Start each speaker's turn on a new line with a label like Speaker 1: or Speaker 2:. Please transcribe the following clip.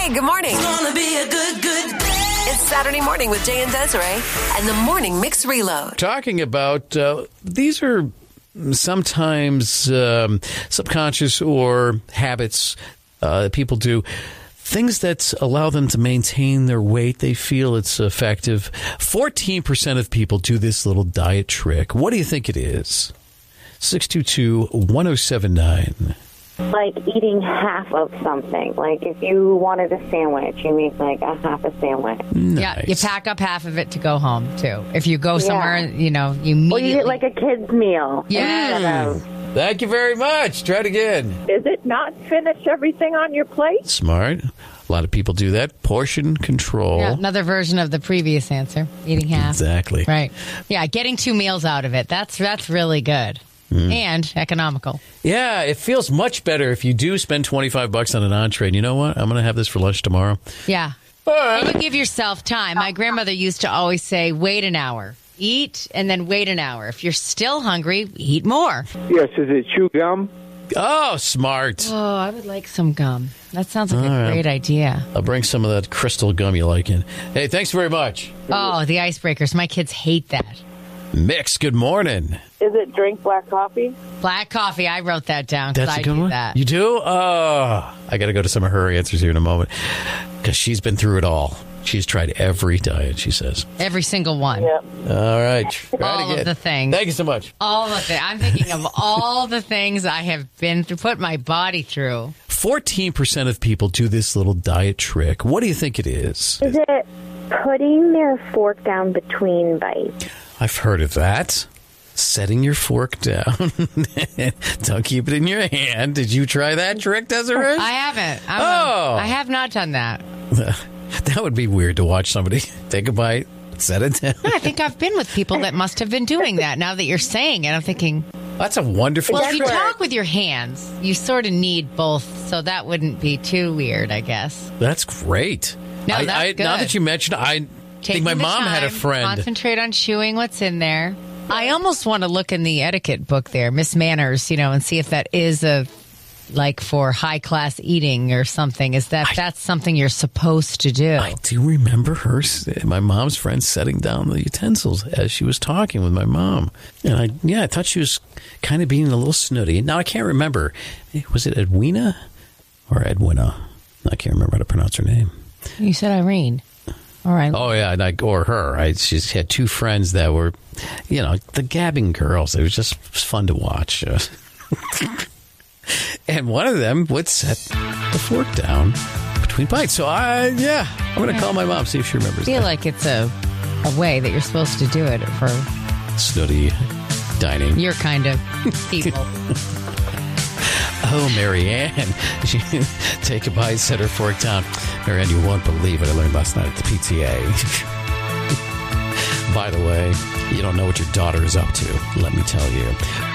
Speaker 1: Hey, good morning.
Speaker 2: It's gonna be a good day.
Speaker 1: It's Saturday morning with Jay and Desiree and the Morning Mix Reload.
Speaker 3: Talking about these are sometimes subconscious or habits people do. Things that allow them to maintain their weight. They feel it's effective. 14% of people do this little diet trick. What do you think it is? 622-1079.
Speaker 4: Like eating half of something. Like if you wanted a sandwich, you make like a half a sandwich.
Speaker 3: Nice.
Speaker 5: Yeah, you pack up half of it to go home, too. If you go somewhere, you immediately...
Speaker 4: Or you get like a kid's meal.
Speaker 5: Yeah.
Speaker 3: Thank you very much. Try it again.
Speaker 6: Is it not finish everything on your plate?
Speaker 3: Smart. A lot of people do that. Portion control.
Speaker 5: Yeah, another version of the previous answer, eating half.
Speaker 3: Exactly.
Speaker 5: Right. Yeah, getting 2 meals out of it. That's really good. And economical.
Speaker 3: Yeah, it feels much better if you do spend $25 on an entree. And you know what? I'm going to have this for lunch tomorrow.
Speaker 5: Yeah.
Speaker 3: All
Speaker 5: You give yourself time. My grandmother used to always say, wait an hour. Eat and then wait an hour. If you're still hungry, eat more.
Speaker 7: Yes, is it chew gum?
Speaker 3: Oh, smart.
Speaker 5: Oh, I would like some gum. That sounds like a great idea.
Speaker 3: I'll bring some of that crystal gum you like in. Hey, thanks very much.
Speaker 5: Oh, the icebreakers. My kids hate that.
Speaker 3: Mix, good morning.
Speaker 6: Is it drink black coffee?
Speaker 5: Black coffee. I wrote that down because
Speaker 3: That's a
Speaker 5: I
Speaker 3: good
Speaker 5: do
Speaker 3: one.
Speaker 5: that.
Speaker 3: You do? Oh, I got to go to some of her answers here in a moment because she's been through it all. She's tried every diet, she says.
Speaker 5: Every single one.
Speaker 6: Yep.
Speaker 3: All right. Try it
Speaker 5: All
Speaker 3: again.
Speaker 5: of the things.
Speaker 3: Thank you so much.
Speaker 5: All of it. I'm thinking of all the things I have been through, put my body through.
Speaker 3: 14% of people do this little diet trick. What do you think it is?
Speaker 4: Is it putting their fork down between bites?
Speaker 3: I've heard of that. Setting your fork down. Don't keep it in your hand. Did you try that trick, Desiree?
Speaker 5: I haven't. I have not done that.
Speaker 3: That would be weird to watch somebody take a bite, set it down.
Speaker 5: I think I've been with people that must have been doing that. Now that you're saying it, I'm thinking,
Speaker 3: That's a wonderful
Speaker 5: well, if
Speaker 3: trick.
Speaker 5: you talk with your hands, you sort of need both, so that wouldn't be too weird, I guess.
Speaker 3: That's great.
Speaker 5: No, that's good.
Speaker 3: Now that you mentioned, I think
Speaker 5: Taking
Speaker 3: my
Speaker 5: the
Speaker 3: mom had a
Speaker 5: time,
Speaker 3: friend.
Speaker 5: Concentrate on chewing what's in there. I almost want to look in the etiquette book there, Miss Manners, and see if that is for high class eating or something. That's something you're supposed to do?
Speaker 3: I do remember my mom's friend, setting down the utensils as she was talking with my mom. And I thought she was kind of being a little snooty. Now, I can't remember. Was it Edwina or Edwina? I can't remember how to pronounce her name.
Speaker 5: You said Irene. All right.
Speaker 3: Oh, yeah, or her. She had two friends that were, the gabbing girls. It was just fun to watch. And one of them would set the fork down between bites. So, I'm going to call my mom, see if she remembers
Speaker 5: I feel
Speaker 3: that.
Speaker 5: like it's a way that you're supposed to do it for
Speaker 3: Snooty dining.
Speaker 5: your kind of people.
Speaker 3: Oh, Marianne. She take a bite, set her fork down. Marianne, you won't believe what I learned last night at the PTA. By the way, you don't know what your daughter is up to. Let me tell you.